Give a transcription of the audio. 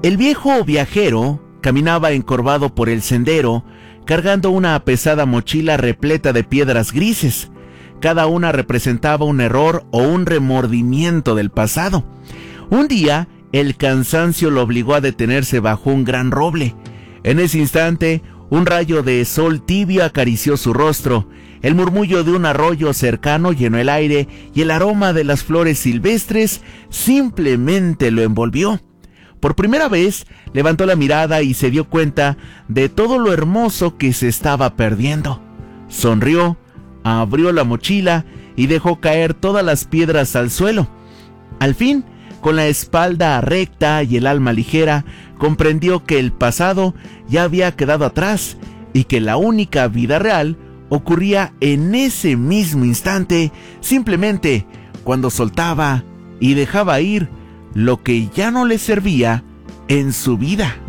El viejo viajero caminaba encorvado por el sendero, cargando una pesada mochila repleta de piedras grises. Cada una representaba un error o un remordimiento del pasado. Un día, el cansancio lo obligó a detenerse bajo un gran roble. En ese instante, un rayo de sol tibio acarició su rostro. El murmullo de un arroyo cercano llenó el aire y el aroma de las flores silvestres simplemente lo envolvió. Por primera vez, levantó la mirada y se dio cuenta de todo lo hermoso que se estaba perdiendo. Sonrió, abrió la mochila y dejó caer todas las piedras al suelo. Al fin, con la espalda recta y el alma ligera, comprendió que el pasado ya había quedado atrás y que la única vida real ocurría en ese mismo instante, simplemente cuando soltaba y dejaba ir lo que ya no le servía en su vida.